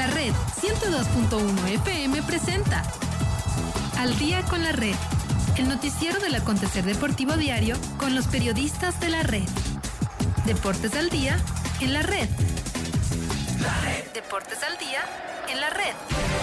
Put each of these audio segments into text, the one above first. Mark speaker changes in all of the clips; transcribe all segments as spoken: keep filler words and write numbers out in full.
Speaker 1: La Red ciento dos punto uno F M presenta Al Día con la Red, el noticiero del acontecer deportivo diario con los periodistas de la Red. Deportes al día en la Red. La Red. Deportes al día en la Red.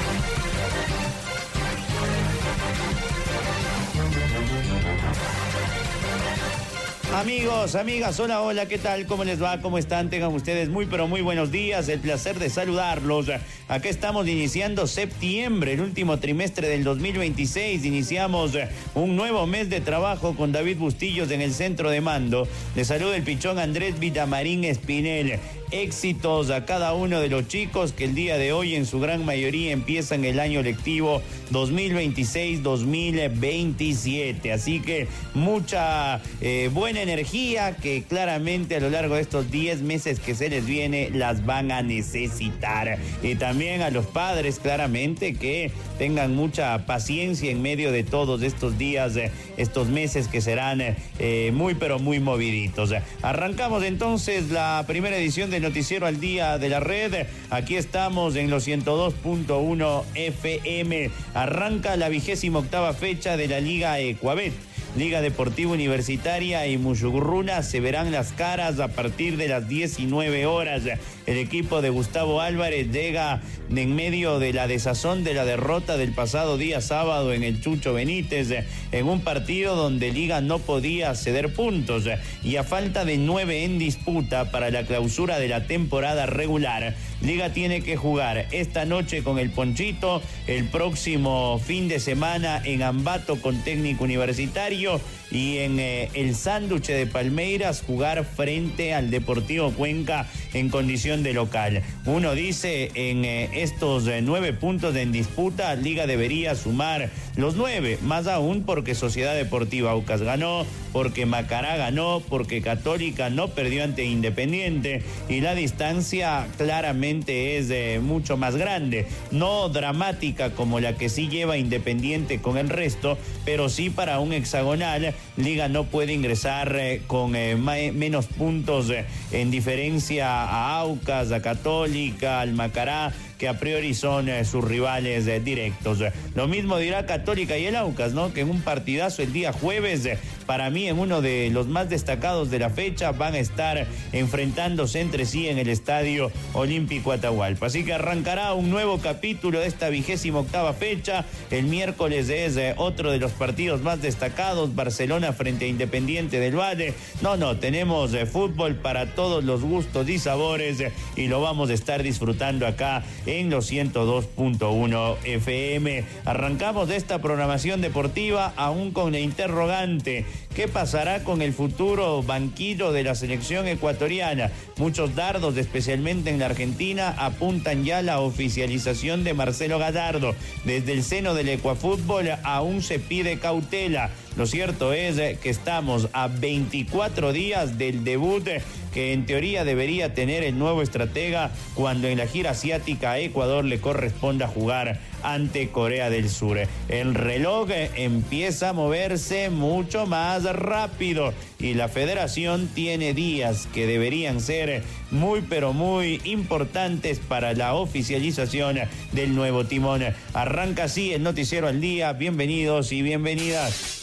Speaker 2: Amigos, amigas, hola, hola, ¿qué tal? ¿Cómo les va? ¿Cómo están? Tengan ustedes muy, pero muy buenos días. El placer de saludarlos. Acá estamos iniciando septiembre, el último trimestre del dos mil veintiséis. Iniciamos un nuevo mes de trabajo con David Bustillos en el centro de mando. Les saluda el pichón Andrés Villamarín Espinel. Éxitos a cada uno de los chicos que el día de hoy en su gran mayoría empiezan el año lectivo dos mil veintiséis dos mil veintisiete. Así que mucha eh, buena energía que claramente a lo largo de estos diez meses que se les viene las van a necesitar. Y también a los padres claramente que tengan mucha paciencia en medio de todos estos días, eh, estos meses que serán eh, muy pero muy moviditos. Arrancamos entonces la primera edición de Noticiero al Día de la Red. Aquí estamos en los ciento dos punto uno F M. Arranca la vigésima octava fecha de la Liga Ecuabet. Liga Deportiva Universitaria y Mushugurruna se verán las caras a partir de las diecinueve horas. El equipo de Gustavo Álvarez llega en medio de la desazón de la derrota del pasado día sábado en el Chucho Benítez, en un partido donde Liga no podía ceder puntos y a falta de nueve en disputa para la clausura de la temporada regular. Liga tiene que jugar esta noche con el Ponchito, el próximo fin de semana en Ambato con Técnico Universitario y en eh, el Sándwich de Palmeiras jugar frente al Deportivo Cuenca en condición de local. Uno dice en eh, estos eh, nueve puntos en disputa, Liga debería sumar los nueve, más aún porque Sociedad Deportiva Aucas ganó, porque Macará ganó, porque Católica no perdió ante Independiente y la distancia claramente es eh, mucho más grande, no dramática como la que sí lleva Independiente con el resto, pero sí para un hexagonal. Liga no puede ingresar eh, con eh, ma- menos puntos eh, en diferencia a Aucas, a Católica, al Macará, que a priori son eh, sus rivales eh, directos. Lo mismo dirá Católica y el Aucas, ¿no? Que en un partidazo el día jueves, eh, para mí en uno de los más destacados de la fecha, van a estar enfrentándose entre sí en el Estadio Olímpico Atahualpa. Así que arrancará un nuevo capítulo de esta vigésima octava fecha. El miércoles es eh, otro de los partidos más destacados, Barcelona frente a Independiente del Valle. No, no, tenemos eh, fútbol para todos los gustos y sabores eh, y lo vamos a estar disfrutando acá en los ciento dos punto uno F M. Arrancamos de esta programación deportiva aún con la interrogante: ¿qué pasará con el futuro banquillo de la selección ecuatoriana? Muchos dardos, especialmente en la Argentina, apuntan ya a la oficialización de Marcelo Gallardo. Desde el seno del Ecuafútbol aún se pide cautela. Lo cierto es que estamos a veinticuatro días del debut que en teoría debería tener el nuevo estratega cuando en la gira asiática a Ecuador le corresponda jugar ante Corea del Sur. El reloj empieza a moverse mucho más rápido y la federación tiene días que deberían ser muy pero muy importantes para la oficialización del nuevo timón. Arranca así el Noticiero al Día. Bienvenidos y bienvenidas.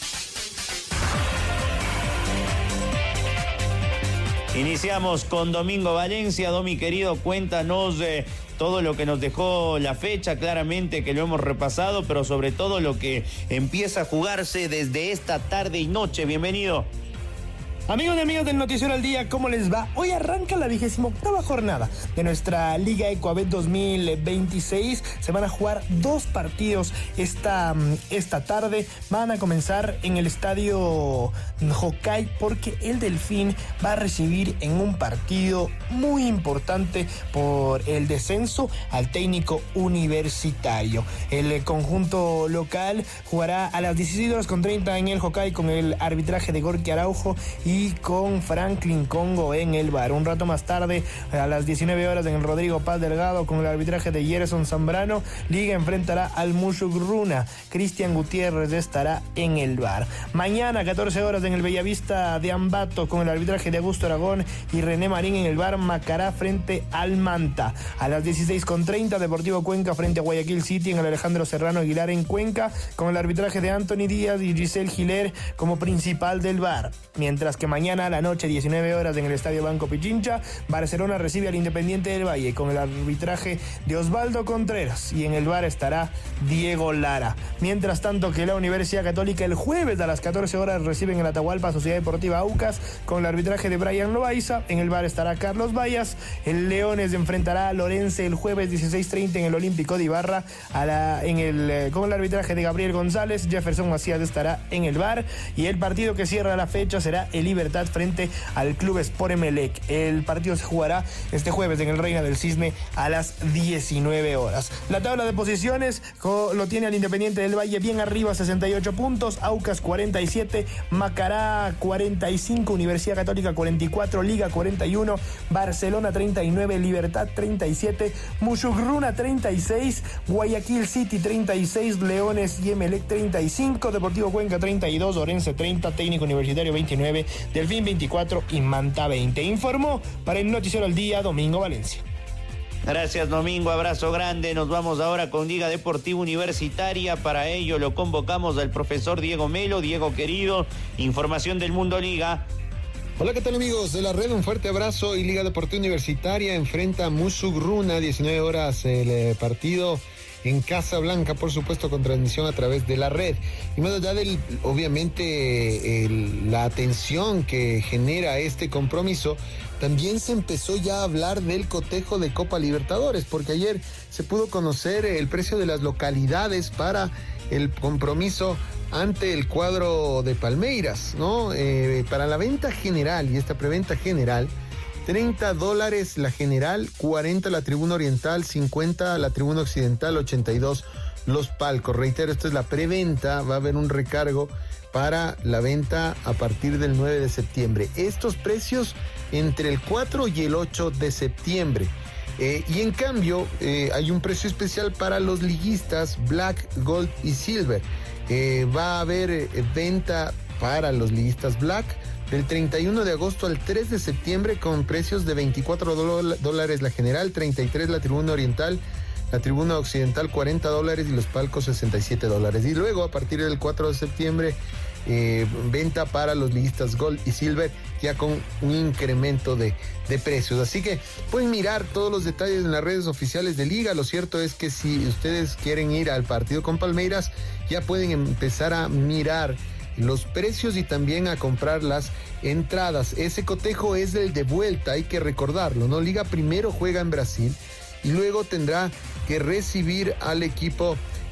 Speaker 2: Iniciamos con Domingo Valencia. Domi, querido, cuéntanos eh, todo lo que nos dejó la fecha, claramente que lo hemos repasado, pero sobre todo lo que empieza a jugarse desde esta tarde y noche. Bienvenido.
Speaker 3: Amigos y amigas del Noticiero al Día, ¿cómo les va? Hoy arranca la vigésima octava jornada de nuestra Liga Ecuabet dos mil veintiséis. Se van a jugar dos partidos esta, esta tarde. Van a comenzar en el estadio Hokkaido porque el Delfín va a recibir en un partido muy importante por el descenso al Técnico Universitario. El conjunto local jugará a las dieciséis horas con treinta en el Hokkaido con el arbitraje de Gorky Araujo y y con Franklin Congo en el V A R. Un rato más tarde, a las diecinueve horas, en el Rodrigo Paz Delgado, con el arbitraje de Gerson Zambrano, Liga enfrentará al Musugruna. Cristian Gutiérrez estará en el V A R. Mañana, catorce horas, en el Bellavista de Ambato, con el arbitraje de Augusto Aragón y René Marín en el V A R, Macará frente al Manta. A las dieciséis con treinta, Deportivo Cuenca frente a Guayaquil City en el Alejandro Serrano Aguilar en Cuenca, con el arbitraje de Anthony Díaz y Giselle Giler como principal del V A R. Mientras que mañana a la noche, diecinueve horas, en el Estadio Banco Pichincha, Barcelona recibe al Independiente del Valle con el arbitraje de Osvaldo Contreras, y en el V A R estará Diego Lara. Mientras tanto, que la Universidad Católica el jueves a las catorce horas recibe en el Atahualpa Sociedad Deportiva Aucas con el arbitraje de Brian Loaiza. En el V A R estará Carlos Vallas. El Leones enfrentará a Lorense el jueves dieciséis treinta en el Olímpico de Ibarra a la, en el, eh, con el arbitraje de Gabriel González. Jefferson Macías estará en el V A R, y el partido que cierra la fecha será el Libertad frente al Club Sport Emelec. El partido se jugará este jueves en el Reina del Cisne a las diecinueve horas. La tabla de posiciones lo tiene al Independiente del Valle bien arriba, sesenta y ocho puntos, Aucas cuarenta y siete, Macará cuarenta y cinco, Universidad Católica cuarenta y cuatro, Liga cuarenta y uno, Barcelona treinta y nueve, Libertad treinta y siete, Musugruna treinta y seis, Guayaquil City treinta y seis, Leones y Emelec treinta y cinco, Deportivo Cuenca treinta y dos, Orense treinta, Técnico Universitario veintinueve, Delfín veinticuatro y Manta veinte. Informó para el Noticiero al Día Domingo Valencia.
Speaker 2: Gracias, Domingo, abrazo grande. Nos vamos ahora con Liga Deportiva Universitaria. Para ello lo convocamos al profesor Diego Melo. Diego, querido, información del Mundo Liga.
Speaker 4: Hola, ¿qué tal, amigos de la red? Un fuerte abrazo. Y Liga Deportiva Universitaria enfrenta a Musugruna, diecinueve horas el eh, partido en Casablanca, por supuesto, con transmisión a través de la red. Y más allá del, obviamente, el, la atención que genera este compromiso, también se empezó ya a hablar del cotejo de Copa Libertadores, porque ayer se pudo conocer el precio de las localidades para el compromiso ante el cuadro de Palmeiras, ¿no? Eh, para la venta general y esta preventa general, treinta dólares la general, cuarenta la tribuna oriental, cincuenta la tribuna occidental, ochenta y dos los palcos. Reitero, esto es la preventa, va a haber un recargo para la venta a partir del nueve de septiembre. Estos precios entre el cuatro y el ocho de septiembre. Eh, y en cambio, eh, hay un precio especial para los liguistas Black, Gold y Silver. Eh, va a haber eh, venta para los liguistas Black del treinta y uno de agosto al tres de septiembre con precios de veinticuatro dólares la general, treinta y tres la tribuna oriental, la tribuna occidental cuarenta dólares y los palcos sesenta y siete dólares. Y luego, a partir del cuatro de septiembre, eh, venta para los liguistas Gold y Silver, ya con un incremento de, de precios. Así que pueden mirar todos los detalles en las redes oficiales de Liga. Lo cierto es que si ustedes quieren ir al partido con Palmeiras, ya pueden empezar a mirar los precios y también a comprar las entradas. Ese cotejo es el de vuelta, hay que recordarlo, ¿no? Liga primero juega en Brasil y luego tendrá que recibir al equipo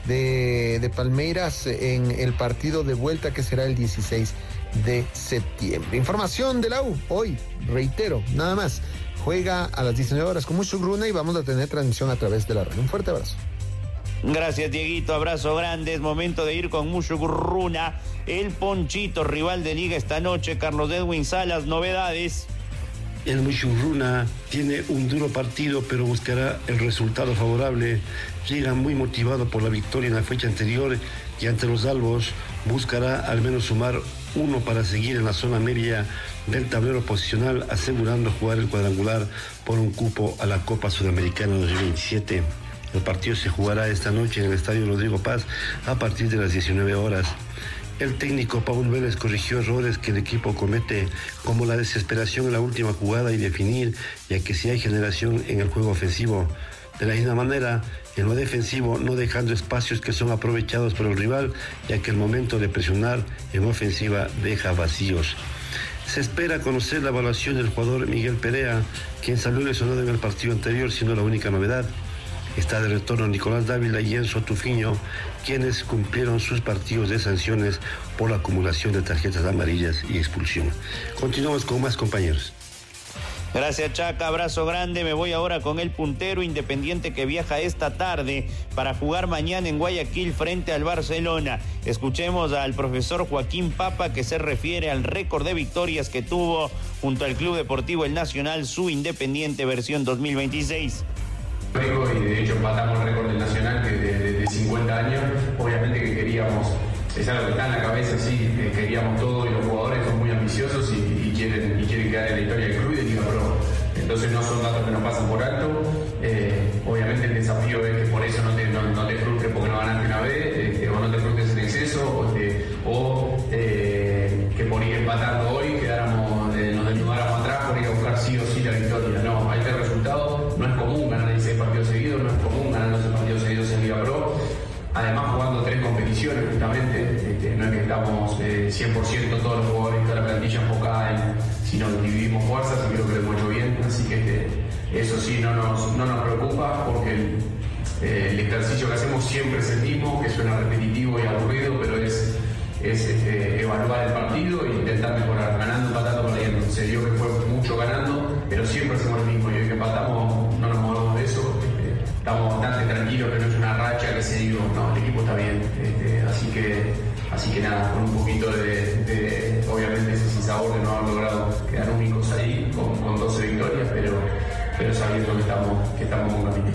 Speaker 4: de, de Palmeiras en el partido de vuelta, que será el dieciséis de septiembre. Información de la U, hoy, reitero, nada más, juega a las diecinueve horas con Musugruna y vamos a tener transmisión a través de la red. Un fuerte abrazo.
Speaker 2: Gracias, Dieguito, abrazo grande. Es momento de ir con Musugruna, el Ponchito, rival de Liga esta noche. Carlos Edwin Salas, novedades.
Speaker 5: El Musugruna tiene un duro partido, pero buscará el resultado favorable. Llega muy motivado por la victoria en la fecha anterior y ante los albos buscará al menos sumar uno para seguir en la zona media del tablero posicional, asegurando jugar el cuadrangular por un cupo a la Copa Sudamericana dos mil veintisiete. El partido se jugará esta noche en el Estadio Rodrigo Paz a partir de las diecinueve horas. El técnico Paul Vélez corrigió errores que el equipo comete, como la desesperación en la última jugada y definir, ya que si hay generación en el juego ofensivo. De la misma manera, en lo defensivo, no dejando espacios que son aprovechados por el rival, ya que el momento de presionar en ofensiva deja vacíos. Se espera conocer la evaluación del jugador Miguel Perea, quien salió lesionado en el partido anterior, siendo la única novedad. Está de retorno Nicolás Dávila y Enzo Tufiño, quienes cumplieron sus partidos de sanciones por la acumulación de tarjetas amarillas y expulsión. Continuamos con más compañeros.
Speaker 2: Gracias, Chaca, abrazo grande. Me voy ahora con el puntero Independiente que viaja esta tarde para jugar mañana en Guayaquil frente al Barcelona. Escuchemos al profesor Joaquín Papa que se refiere al récord de victorias que tuvo junto al Club Deportivo El Nacional, su Independiente versión dos mil veintiséis.
Speaker 6: Y de hecho empatamos el récord del Nacional de, de, de cincuenta años. Obviamente que queríamos, es algo que está en la cabeza, sí, que queríamos todo y los jugadores son muy ambiciosos y, y, quieren, y quieren quedar en la historia del club y de Liga Pro. Entonces no son datos que nos pasan por alto. Eh, obviamente el desafío es que por eso no te, no, no te frustres porque no ganaste una vez, eh, o no te frustres en exceso, o, te, o eh, que por ir empatando hoy quedáramos, eh, nos desnudáramos atrás por ir a buscar sí o sí la victoria. No, hay que el resultado, no es común ganar dieciséis partidos seguidos, no es común ganar doce partidos seguidos en Liga Pro. Además jugando tres competiciones justamente, este, no es que estamos eh, cien por ciento todos los jugadores, toda la plantilla enfocada en, sino que dividimos fuerzas y creo que lo hemos hecho bien, así que este, eso sí no nos, no nos preocupa porque el, eh, el ejercicio que hacemos siempre es el mismo, que suena repetitivo y aburrido, pero es, es este, evaluar el partido e intentar mejorar, ganando, empatando, perdiendo. Se dio que fue mucho ganando, pero siempre hacemos lo mismo y hoy que empatamos no nos movemos de eso. Estamos bastante tranquilos, que no es una racha que se digo, no, el equipo está bien, este, así que así que nada, con un poquito de, de obviamente ese sinsabor de no haber logrado quedar únicos ahí, con, con doce victorias, pero, pero sabiendo que estamos, que estamos en un camino.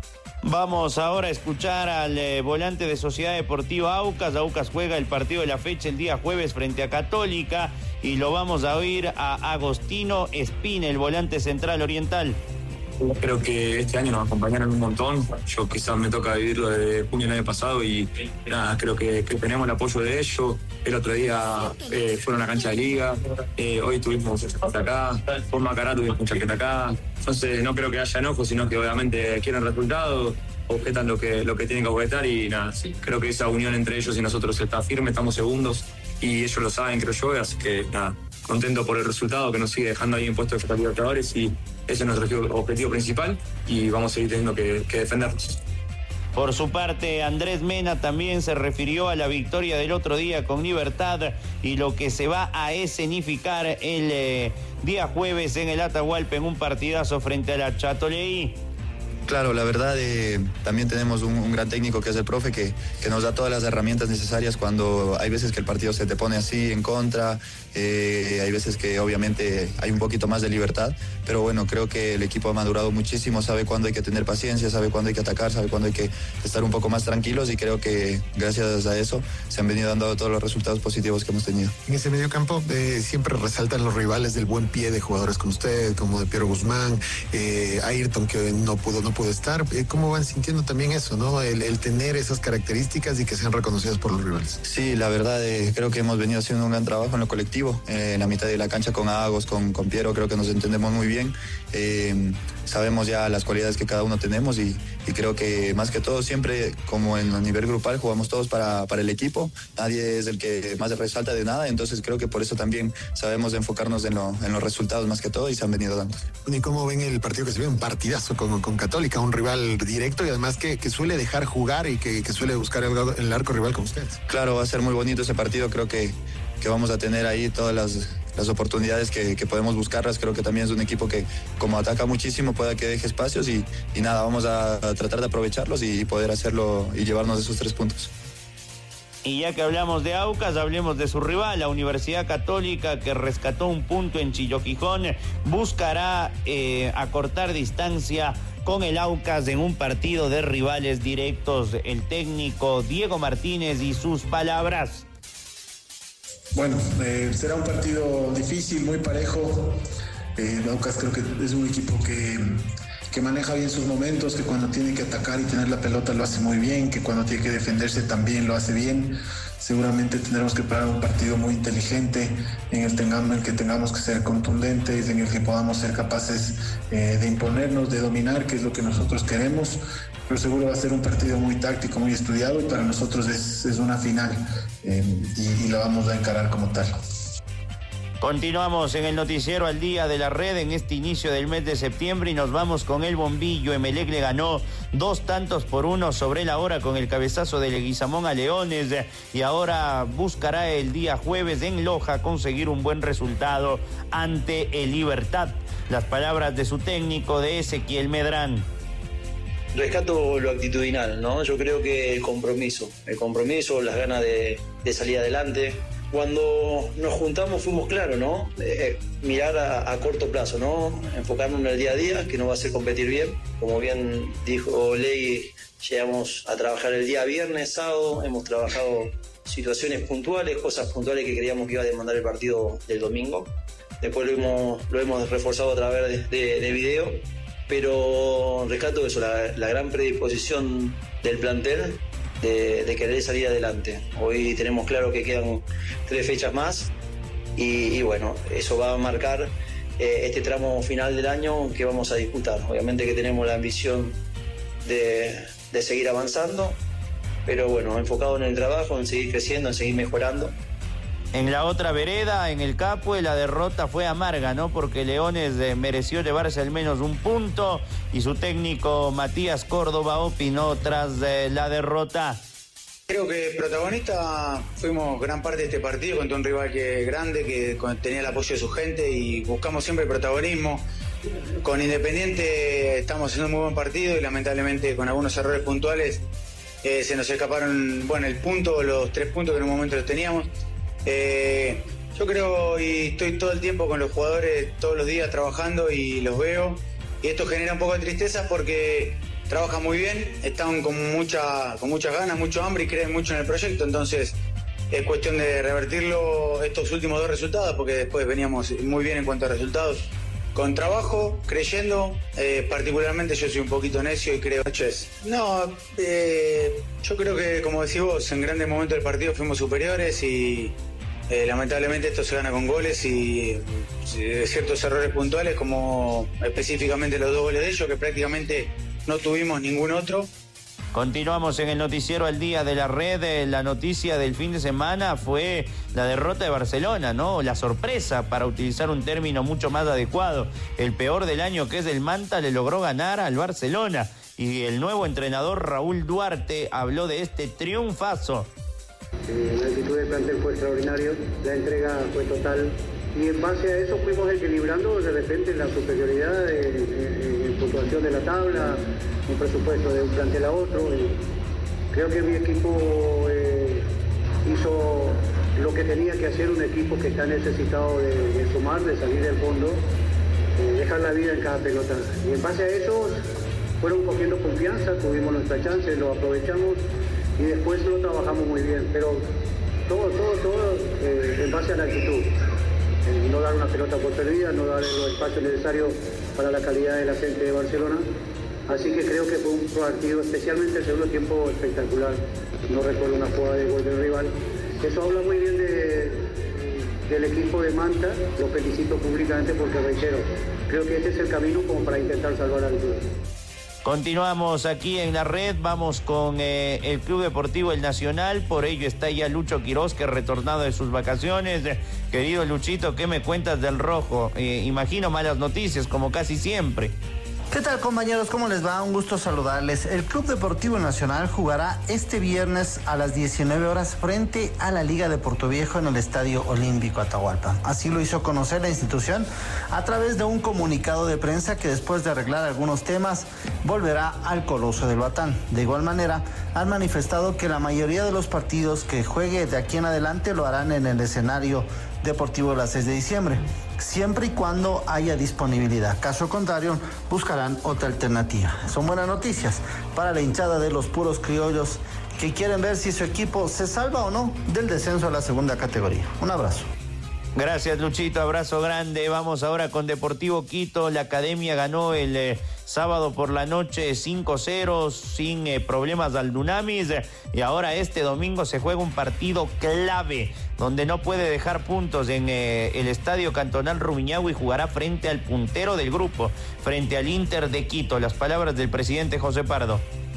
Speaker 2: Vamos ahora a escuchar al eh, volante de Sociedad Deportiva Aucas. Aucas juega el partido de la fecha el día jueves frente a Católica y lo vamos a oír a Agostino Espina, el volante central oriental.
Speaker 7: Creo que este año nos acompañaron un montón. Yo quizás me toca vivirlo desde junio del año pasado y nada, creo que, que tenemos el apoyo de ellos. El otro día eh, fueron a la cancha de liga, eh, hoy tuvimos gente acá, por Macará tuvimos mucha gente acá. Entonces no creo que haya enojo, sino que obviamente quieren resultados, objetan lo que, lo que tienen que objetar y nada, sí, creo que esa unión entre ellos y nosotros está firme, estamos segundos y ellos lo saben, creo yo, así que nada, contento por el resultado que nos sigue dejando ahí en puesto de Libertadores y ese es nuestro objetivo principal y vamos a seguir teniendo que, que defendernos.
Speaker 2: Por su parte, Andrés Mena también se refirió a la victoria del otro día con Libertad y lo que se va a escenificar el eh, día jueves en el Atahualpa en un partidazo frente a la Chatoleí.
Speaker 8: Claro, la verdad eh, también tenemos un, un gran técnico que es el profe que, que nos da todas las herramientas necesarias cuando hay veces que el partido se te pone así en contra, eh, hay veces que obviamente hay un poquito más de libertad, pero bueno, creo que el equipo ha madurado muchísimo, sabe cuándo hay que tener paciencia, sabe cuándo hay que atacar, sabe cuándo hay que estar un poco más tranquilos y creo que gracias a eso se han venido dando todos los resultados positivos que hemos tenido.
Speaker 4: En ese mediocampo eh, siempre resaltan los rivales del buen pie de jugadores como usted, como de Piero Guzmán, eh, Ayrton que no pudo, no pudo estar. ¿Cómo van sintiendo también eso, no? El, el tener esas características y que sean reconocidas por los rivales.
Speaker 8: Sí, la verdad eh, creo que hemos venido haciendo un gran trabajo en lo colectivo, eh, en la mitad de la cancha con Agos, con, con Piero, creo que nos entendemos muy bien. Eh, sabemos ya las cualidades que cada uno tenemos y, y creo que más que todo siempre, como en el nivel grupal, jugamos todos para, para el equipo. Nadie es el que más resalta de nada, entonces creo que por eso también sabemos enfocarnos en, lo, en los resultados más que todo y se han venido dando.
Speaker 4: ¿Y cómo ven el partido que se ve? Un partidazo con, con Católica, un rival directo y además que, que suele dejar jugar y que, que suele buscar el, el arco rival con ustedes.
Speaker 8: Claro, va a ser muy bonito ese partido, creo que, que vamos a tener ahí todas las, las oportunidades que, que podemos buscarlas. Creo que también es un equipo que como ataca muchísimo pueda que deje espacios y, y nada, vamos a, a tratar de aprovecharlos y poder hacerlo y llevarnos esos tres puntos.
Speaker 2: Y ya que hablamos de Aucas, hablemos de su rival, la Universidad Católica, que rescató un punto en Chilloquijón, buscará eh, acortar distancia con el Aucas en un partido de rivales directos. El técnico Diego Martínez y sus palabras.
Speaker 9: Bueno, eh, será un partido difícil, muy parejo. Eh, Aucas creo que es un equipo que... que maneja bien sus momentos, que cuando tiene que atacar y tener la pelota lo hace muy bien, que cuando tiene que defenderse también lo hace bien. Seguramente tendremos que preparar un partido muy inteligente en el, tengamos, en el que tengamos que ser contundentes, en el que podamos ser capaces eh, de imponernos, de dominar, que es lo que nosotros queremos. Pero seguro va a ser un partido muy táctico, muy estudiado y para nosotros es, es una final eh, y, y la vamos a encarar como tal.
Speaker 2: Continuamos en el noticiero al día de la red en este inicio del mes de septiembre y nos vamos con el bombillo. Emelec le ganó dos tantos por uno sobre la hora con el cabezazo de Leguizamón a Leones y ahora buscará el día jueves en Loja conseguir un buen resultado ante el Libertad. Las palabras de su técnico, de Ezequiel Medrán.
Speaker 10: Rescato lo actitudinal, ¿no? Yo creo que el compromiso, el compromiso, las ganas de, de salir adelante. Cuando nos juntamos fuimos claros, ¿no? Eh, mirar a, a corto plazo, ¿no? Enfocarnos en el día a día, que nos va a hacer competir bien. Como bien dijo Ley, llegamos a trabajar el día viernes, sábado, hemos trabajado situaciones puntuales, cosas puntuales que creíamos que iba a demandar el partido del domingo. Después lo hemos, lo hemos reforzado a través de, de, de video, pero rescato eso, la, la gran predisposición del plantel de, de querer salir adelante. Hoy tenemos claro que quedan tres fechas más y, y bueno, eso va a marcar eh, este tramo final del año que vamos a disputar. Obviamente que tenemos la ambición de, de seguir avanzando, pero bueno, enfocado en el trabajo, en seguir creciendo, en seguir mejorando.
Speaker 2: En la otra vereda, en el Capue, la derrota fue amarga, ¿no? Porque Leones eh, mereció llevarse al menos un punto y su técnico Matías Córdoba opinó tras eh, la derrota.
Speaker 11: Creo que protagonista fuimos gran parte de este partido contra un rival que grande, que tenía el apoyo de su gente y buscamos siempre el protagonismo. Con Independiente estamos haciendo un muy buen partido y lamentablemente con algunos errores puntuales eh, se nos escaparon, bueno, el punto, los tres puntos que en un momento los teníamos. Eh, yo creo y estoy todo el tiempo con los jugadores todos los días trabajando y los veo y esto genera un poco de tristeza porque trabajan muy bien, están con mucha con muchas ganas, mucho hambre y creen mucho en el proyecto, entonces es cuestión de revertirlo estos últimos dos resultados porque después veníamos muy bien en cuanto a resultados con trabajo, creyendo, eh, particularmente yo soy un poquito necio y creo no, eh, yo creo que como decís vos, en grandes momentos del partido fuimos superiores y Eh, lamentablemente esto se gana con goles y eh, ciertos errores puntuales como específicamente los dos goles de ellos que prácticamente no tuvimos ningún otro.
Speaker 2: Continuamos en el noticiero al día de la red. La noticia del fin de semana fue la derrota de Barcelona, ¿no? La sorpresa, para utilizar un término mucho más adecuado. El peor del año, que es el Manta, le logró ganar al Barcelona y el nuevo entrenador Raúl Duarte habló de este triunfazo.
Speaker 12: Eh, la actitud del plantel fue extraordinario, la entrega fue total y en base a eso fuimos equilibrando de repente la superioridad en puntuación de la tabla, un presupuesto de un plantel a otro. Y creo que mi equipo eh, hizo lo que tenía que hacer un equipo que está necesitado de, de sumar, de salir del fondo, eh, dejar la vida en cada pelota. Y en base a eso fueron cogiendo confianza, tuvimos nuestra chance, lo aprovechamos. Y después lo trabajamos muy bien, pero todo, todo, todo eh, en base a la actitud. Eh, no dar una pelota por perdida, no dar los espacios necesarios para la calidad de la gente de Barcelona. Así que creo que fue un partido, especialmente el segundo tiempo, espectacular. No recuerdo una jugada de gol del rival. Eso habla muy bien de, del equipo de Manta. Lo felicito públicamente porque, reitero, creo que este es el camino como para intentar salvar la victoria.
Speaker 2: Continuamos aquí en la red, vamos con eh, el Club Deportivo El Nacional, por ello está ya Lucho Quiroz, que retornado de sus vacaciones. Eh, querido Luchito, ¿qué me cuentas del rojo? Eh, imagino malas noticias, como casi siempre.
Speaker 13: ¿Qué tal, compañeros? ¿Cómo les va? Un gusto saludarles. El Club Deportivo Nacional jugará este viernes a las diecinueve horas frente a la Liga de Puerto Viejo en el Estadio Olímpico Atahualpa. Así lo hizo conocer la institución a través de un comunicado de prensa que, después de arreglar algunos temas, volverá al Coloso del Batán. De igual manera, han manifestado que la mayoría de los partidos que juegue de aquí en adelante lo harán en el escenario deportivo de la seis de diciembre, siempre y cuando haya disponibilidad. Caso contrario, buscarán otra alternativa. Son buenas noticias para la hinchada de los puros criollos que quieren ver si su equipo se salva o no del descenso a la segunda categoría. Un abrazo.
Speaker 2: Gracias, Luchito, abrazo grande. Vamos ahora con Deportivo Quito. La Academia ganó el eh, sábado por la noche cinco cero sin eh, problemas al Dunamis, y ahora este domingo se juega un partido clave donde no puede dejar puntos en eh, el Estadio Cantonal Rumiñahui y jugará frente al puntero del grupo, frente al Inter de Quito. Las palabras del presidente José Pardo.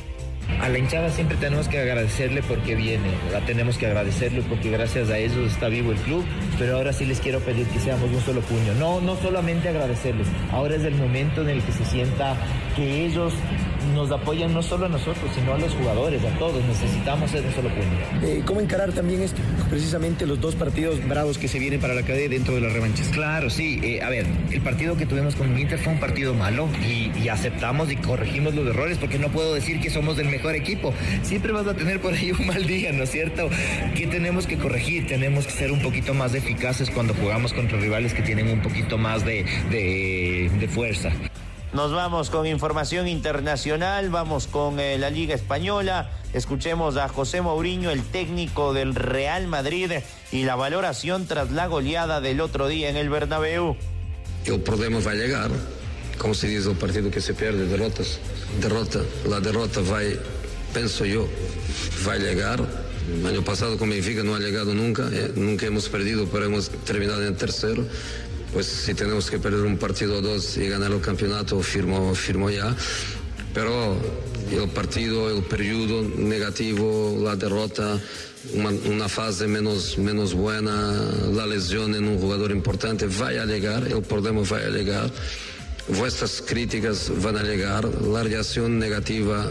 Speaker 14: A la hinchada siempre tenemos que agradecerle porque viene, la tenemos que agradecerle porque gracias a ellos está vivo el club, pero ahora sí les quiero pedir que seamos un solo puño, no, no solamente agradecerles, ahora es el momento en el que se sienta que ellos nos apoyan no solo a nosotros, sino a los jugadores, a todos, necesitamos ser un solo puño.
Speaker 3: Eh, ¿Cómo encarar también esto? Precisamente los dos partidos bravos que se vienen para la cadena dentro de las revanchas.
Speaker 14: Claro, sí, eh, a ver, el partido que tuvimos con Inter fue un partido malo y, y aceptamos y corregimos los errores porque no puedo decir que somos el mejor equipo, siempre vas a tener por ahí un mal día, ¿no es cierto? ¿Qué tenemos que corregir? Tenemos que ser un poquito más eficaces cuando jugamos contra rivales que tienen un poquito más de, de, de fuerza.
Speaker 2: Nos vamos con información internacional, vamos con eh, la Liga Española. Escuchemos a José Mourinho, el técnico del Real Madrid, y la valoración tras la goleada del otro día en el Bernabéu.
Speaker 15: El problema va a llegar, como se dice, el partido que se pierde, derrotas, derrota, la derrota va, pienso yo, va a llegar. El año pasado con Benfica no ha llegado nunca, eh, nunca hemos perdido, pero hemos terminado en el tercero. Pues si tenemos que perder un partido o dos y ganar el campeonato, firmo, firmo ya. Pero el partido, el periodo negativo, la derrota, una, una fase menos, menos buena, la lesión en un jugador importante, va a llegar, el problema va a llegar. Vuestras críticas van a llegar, la reacción negativa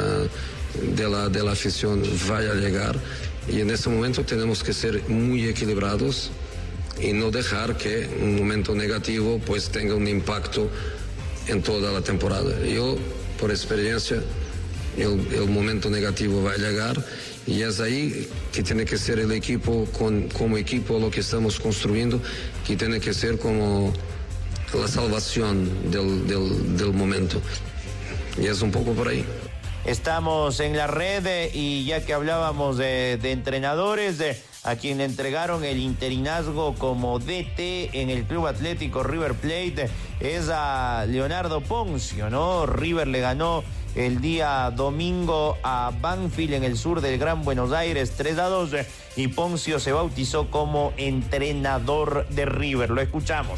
Speaker 15: uh, de, la, de la afición va a llegar. Y en este momento tenemos que ser muy equilibrados y no dejar que un momento negativo pues tenga un impacto en toda la temporada. Yo, por experiencia, el, el momento negativo va a llegar y es ahí que tiene que ser el equipo, con, como equipo lo que estamos construyendo, que tiene que ser como la salvación del, del, del momento. Y es un poco por ahí.
Speaker 2: Estamos en la red eh, y ya que hablábamos de, de entrenadores, eh, a quien le entregaron el interinazgo como D T en el Club Atlético River Plate, eh, es a Leonardo Poncio, ¿no? River le ganó el día domingo a Banfield en el sur del Gran Buenos Aires tres a dos eh, y Poncio se bautizó como entrenador de River. Lo escuchamos.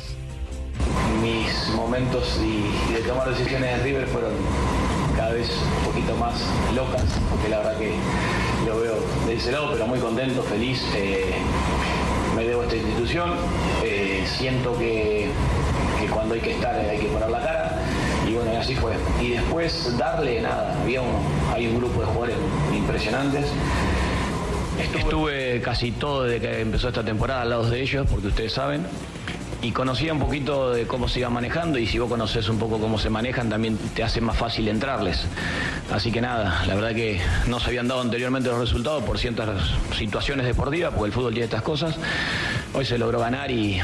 Speaker 16: Mis momentos y, y de tomar decisiones en River fueron cada vez un poquito más locas, porque la verdad que lo veo de ese lado, pero muy contento, feliz. Eh, me debo a esta institución, eh, siento que, que cuando hay que estar hay que poner la cara, y bueno, y así fue. Y después darle nada, había un, hay un grupo de jugadores impresionantes. Estuve, Estuve casi todo desde que empezó esta temporada al lado de ellos, porque ustedes saben, y conocía un poquito de cómo se iba manejando, y si vos conocés un poco cómo se manejan también te hace más fácil entrarles. Así que nada, la verdad que no se habían dado anteriormente los resultados por ciertas situaciones deportivas, porque el fútbol tiene estas cosas. Hoy se logró ganar y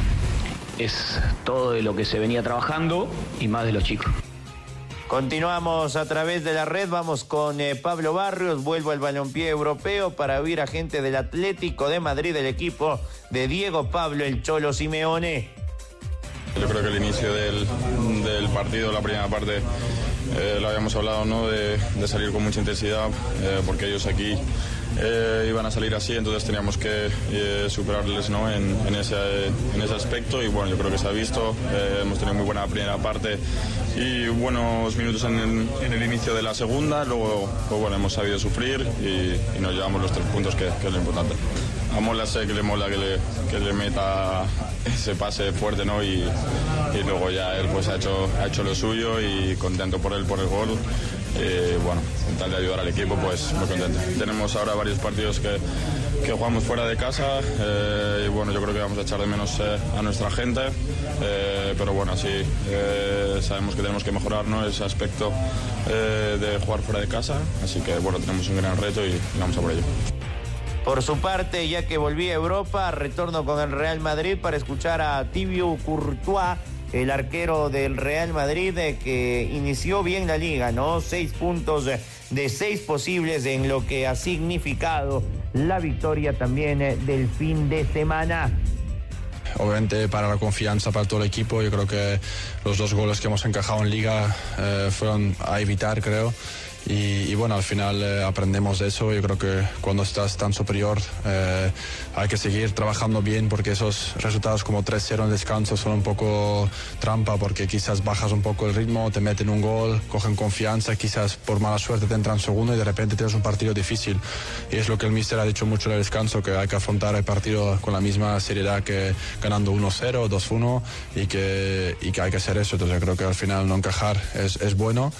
Speaker 16: es todo de lo que se venía trabajando y más de los chicos.
Speaker 2: Continuamos a través de la red, vamos con eh, Pablo Barrios, vuelvo al balompié europeo para oír a gente del Atlético de Madrid, del equipo de Diego Pablo el Cholo Simeone.
Speaker 17: Yo creo que el inicio del, del partido, la primera parte, eh, lo habíamos hablado, ¿no? De, de salir con mucha intensidad, eh, porque ellos aquí eh, iban a salir así, entonces teníamos que eh, superarles, ¿no? en, en, ese, en ese aspecto, y bueno, yo creo que se ha visto, eh, hemos tenido muy buena primera parte y buenos minutos en el, en el inicio de la segunda, luego pues bueno, hemos sabido sufrir y, y nos llevamos los tres puntos, que, que es lo importante. A Mola sé que le mola que le, que le meta ese pase fuerte, ¿no? Y, y luego ya él pues ha hecho, ha hecho lo suyo y contento por él, por el gol. Eh, bueno, con tal de ayudar al equipo, pues muy contento. Tenemos ahora varios partidos que, que jugamos fuera de casa, eh, y bueno, yo creo que vamos a echar de menos eh, a nuestra gente, eh, pero bueno, sí, eh, sabemos que tenemos que mejorar, ¿no? Ese aspecto eh, de jugar fuera de casa, así que bueno, tenemos un gran reto y, y vamos a por ello.
Speaker 2: Por su parte, ya que volví a Europa, retorno con el Real Madrid para escuchar a Thibaut Courtois, el arquero del Real Madrid, que inició bien la liga, ¿no? Seis puntos de seis posibles en lo que ha significado la victoria también del fin de semana.
Speaker 18: Obviamente para la confianza, para todo el equipo, yo creo que los dos goles que hemos encajado en Liga eh, fueron a evitar, creo. y, y bueno, al final eh, aprendemos de eso. Yo creo que cuando estás tan superior eh, hay que seguir trabajando bien, porque esos resultados como tres cero en descanso son un poco trampa, porque quizás bajas un poco el ritmo, te meten un gol, cogen confianza, quizás por mala suerte te entran segundo y de repente tienes un partido difícil. Y es lo que el míster ha dicho mucho en el descanso, que hay que afrontar el partido con la misma seriedad que ganando uno cero, dos uno, y que, y que hay que hacer eso. Entonces creo que al final no encajar es, es bueno,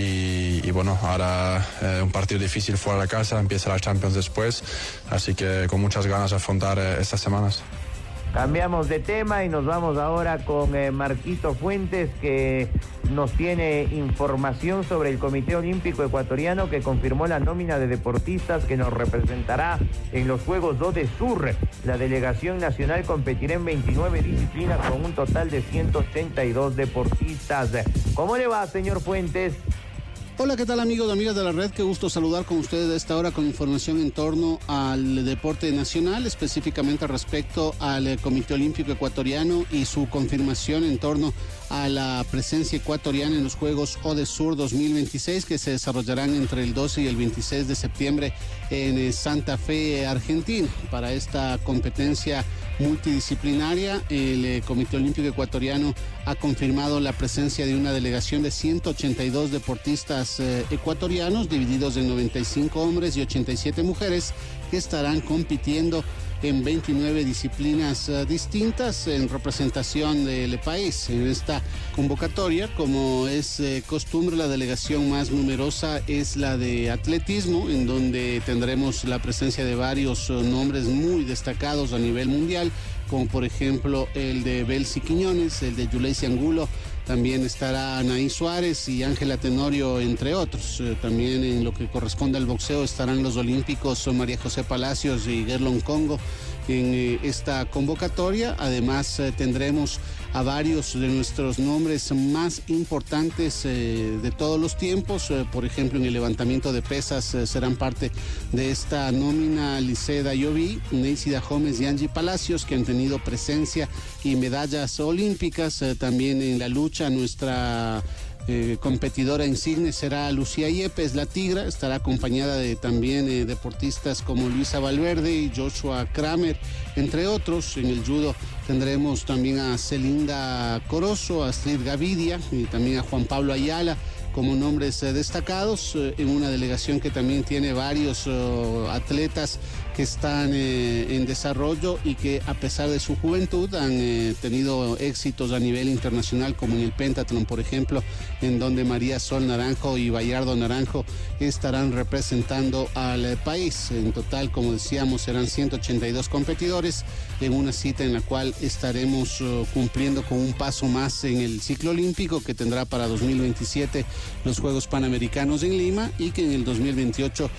Speaker 18: y, y bueno, ahora eh, un partido difícil fuera de casa, empieza la Champions después, así que con muchas ganas de afrontar eh, estas semanas.
Speaker 2: Cambiamos de tema y nos vamos ahora con eh, Marquito Fuentes, que nos tiene información sobre el Comité Olímpico Ecuatoriano, que confirmó la nómina de deportistas que nos representará en los Juegos Odesur. La delegación nacional competirá en veintinueve disciplinas con un total de ciento ochenta y dos deportistas. ¿Cómo le va, señor Fuentes?
Speaker 19: Hola, ¿qué tal, amigos y amigas de la red? Qué gusto saludar con ustedes a esta hora con información en torno al deporte nacional, específicamente respecto al Comité Olímpico Ecuatoriano y su confirmación en torno a la presencia ecuatoriana en los Juegos Odesur dos mil veintiséis, que se desarrollarán entre el doce y el veintiséis de septiembre en Santa Fe, Argentina. Para esta competencia multidisciplinaria, el Comité Olímpico Ecuatoriano ha confirmado la presencia de una delegación de ciento ochenta y dos deportistas eh, ecuatorianos, divididos en noventa y cinco hombres y ochenta y siete mujeres, que estarán compitiendo en veintinueve disciplinas uh, distintas en representación del país. En esta convocatoria, como es eh, costumbre, la delegación más numerosa es la de atletismo, en donde tendremos la presencia de varios uh, nombres muy destacados a nivel mundial, como por ejemplo el de Belsi Quiñones, el de Yuleisi Angulo. También estará Anaí Suárez y Ángela Tenorio, entre otros. Eh, también en lo que corresponde al boxeo estarán los olímpicos María José Palacios y Gerlon Congo en eh, esta convocatoria. Además eh, tendremos a varios de nuestros nombres más importantes eh, de todos los tiempos. Eh, por ejemplo, en el levantamiento de pesas eh, serán parte de esta nómina Liceda Lloví, Neisida Gómez y Angie Palacios, que han tenido presencia y medallas olímpicas. Eh, también en la lucha, nuestra Eh, competidora insigne será Lucía Yepes, la Tigra. Estará acompañada de también eh, deportistas como Luisa Valverde y Joshua Kramer, entre otros. En el judo tendremos también a Celinda Corozo, a Astrid Gavidia y también a Juan Pablo Ayala como nombres eh, destacados, eh, en una delegación que también tiene varios uh, atletas que están eh, en desarrollo y que, a pesar de su juventud, han eh, tenido éxitos a nivel internacional, como en el pentatlón, por ejemplo, en donde María Sol Naranjo y Bayardo Naranjo estarán representando al eh, país. En total, como decíamos, serán ciento ochenta y dos competidores en una cita en la cual estaremos uh, cumpliendo con un paso más en el ciclo olímpico, que tendrá para dos mil veintisiete los Juegos Panamericanos en Lima, y que en el dos mil veintiocho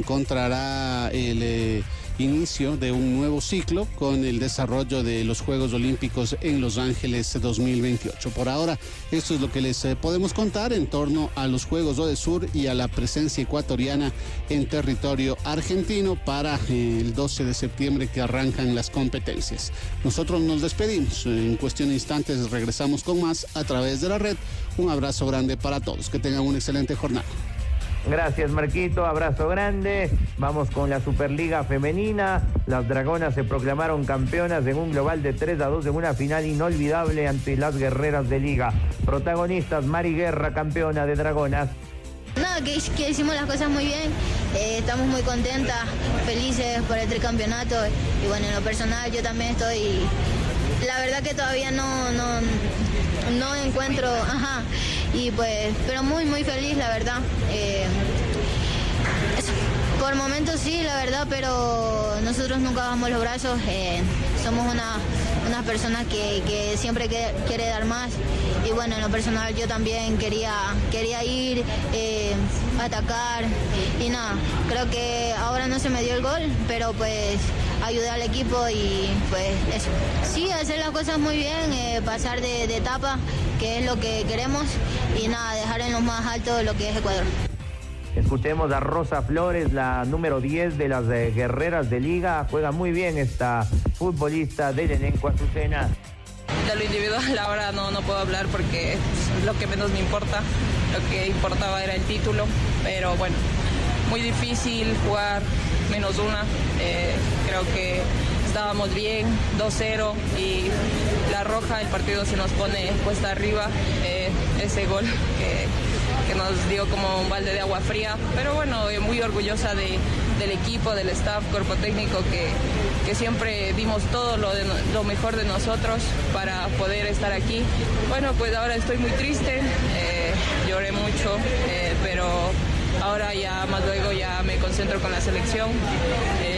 Speaker 19: encontrará el eh, inicio de un nuevo ciclo con el desarrollo de los Juegos Olímpicos en Los Ángeles dos mil veintiocho. Por ahora, esto es lo que les eh, podemos contar en torno a los Juegos Odesur y a la presencia ecuatoriana en territorio argentino para eh, el doce de septiembre, que arrancan las competencias. Nosotros nos despedimos. En cuestión de instantes regresamos con más a través de la red. Un abrazo grande para todos. Que tengan una excelente jornada.
Speaker 2: Gracias, Marquito, abrazo grande. Vamos con la Superliga Femenina. Las Dragonas se proclamaron campeonas en un global de tres a dos en una final inolvidable ante las Guerreras de Liga. Protagonistas: Mari Guerra, campeona de Dragonas.
Speaker 20: No, que, que hicimos las cosas muy bien, eh, estamos muy contentas, felices por el tricampeonato, y bueno, en lo personal yo también estoy, la verdad que todavía no, no, no encuentro, ajá, y pues, pero muy, muy feliz, la verdad. Eh, por momentos sí, la verdad, pero nosotros nunca bajamos los brazos, eh, somos una, una persona que, que siempre quiere, quiere dar más, y bueno, en lo personal yo también quería, quería ir, eh, atacar, y nada, creo que ahora no se me dio el gol, pero pues ayudé al equipo y pues eso. Sí, hacer las cosas muy bien, eh, pasar de, de etapa, que es lo que queremos, y nada, dejar en lo más alto lo que es Ecuador.
Speaker 2: Escuchemos a Rosa Flores, la número diez de las eh, Guerreras de Liga. Juega muy bien esta futbolista del elenco azucena.
Speaker 21: De lo individual ahora no, no puedo hablar porque es lo que menos me importa. lo que importaba era el título, pero bueno, muy difícil jugar menos una, eh, creo que estábamos bien, dos cero, y la roja, el partido se nos pone cuesta arriba, eh, ese gol que, que nos dio como un balde de agua fría, pero bueno, muy orgullosa de, del equipo, del staff, cuerpo técnico, que, que siempre dimos todo lo, de, lo mejor de nosotros para poder estar aquí. Bueno, pues ahora estoy muy triste, eh, lloré mucho, eh, pero ahora ya más luego ya me concentro con la selección. Eh,